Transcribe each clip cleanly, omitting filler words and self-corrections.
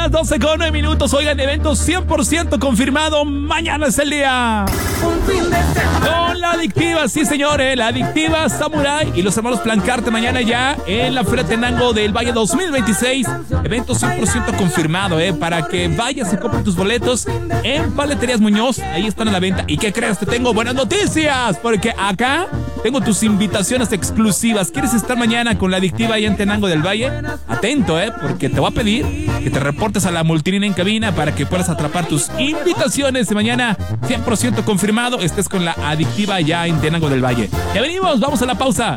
las 12:09. Oigan, evento 100% confirmado. Mañana es el día. Con la adictiva, sí señores, la adictiva Samurai y los hermanos Plancarte mañana ya en la Feria Tenango del Valle 2026. Evento 100% confirmado, para que vayas y compres tus boletos en Paleterías Muñoz. Ahí están a la venta. ¿Y qué crees? Te tengo buenas noticias, porque acá tengo tus invitaciones exclusivas. ¿Quieres estar mañana con la adictiva ahí en Tenango del Valle? Atento, porque te voy a pedir que te reportes a la multilínea en cabina para que puedas atrapar tus invitaciones de mañana 100% confirmado. Estés con la adictiva ya en Tenango del Valle. Ya venimos, vamos a la pausa.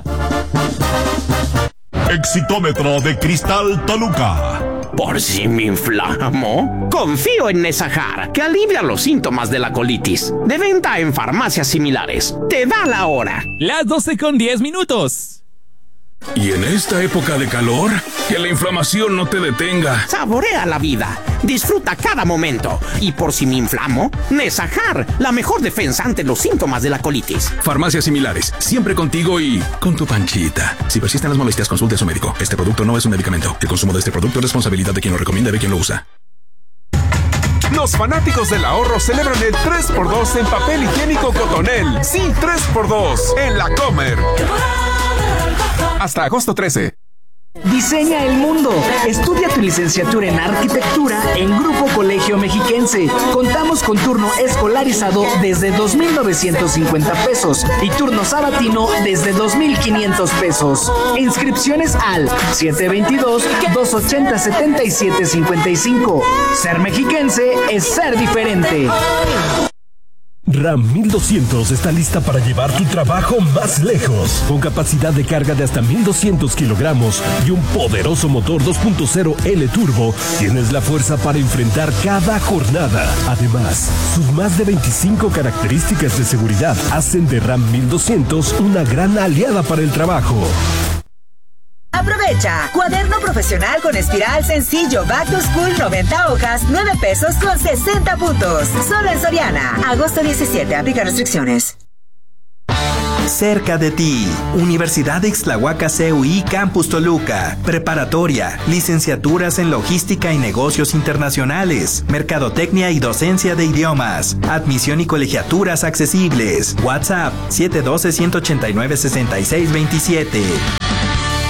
Exitómetro de Cristal Toluca. Por si me inflamo, confío en Nesajar, que alivia los síntomas de la colitis. De venta en farmacias similares. Te da la hora. Las 12:10. Y en esta época de calor, que la inflamación no te detenga. Saborea la vida. Disfruta cada momento. Y por si me inflamo, Nesajar, la mejor defensa ante los síntomas de la colitis. Farmacias similares, siempre contigo y con tu panchita. Si persisten las molestias, consulte a su médico. Este producto no es un medicamento. El consumo de este producto es responsabilidad de quien lo recomienda y de quien lo usa. Los fanáticos del ahorro celebran el 3x2 en papel higiénico Cotonel. Sí, 3x2 en la Comer. Hasta agosto 13. Diseña el mundo. Estudia tu licenciatura en arquitectura en Grupo Colegio Mexiquense. Contamos con turno escolarizado desde 2,950 pesos y turno sabatino desde 2,500 pesos. Inscripciones al 722-280-7755. Ser mexiquense es ser diferente. RAM 1200 está lista para llevar tu trabajo más lejos. Con capacidad de carga de hasta 1,200 kilogramos y un poderoso motor 2.0 L Turbo, tienes la fuerza para enfrentar cada jornada. Además, sus más de 25 características de seguridad hacen de RAM 1200 una gran aliada para el trabajo. Aprovecha. Cuaderno profesional con espiral sencillo Back to School 90 hojas, 9 pesos con 60 puntos. Solo en Soriana. Agosto 17. Aplica restricciones. Cerca de ti. Universidad de Ixtlahuaca CUI Campus Toluca. Preparatoria. Licenciaturas en Logística y Negocios Internacionales. Mercadotecnia y Docencia de Idiomas. Admisión y colegiaturas accesibles. WhatsApp 712-189-6627.